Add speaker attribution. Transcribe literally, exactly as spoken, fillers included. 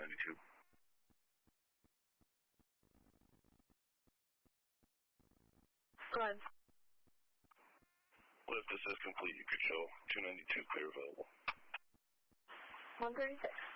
Speaker 1: ninety-two.
Speaker 2: Go ahead.
Speaker 1: Lift assist complete. You could show two ninety-two clear available.
Speaker 2: one thirty-six.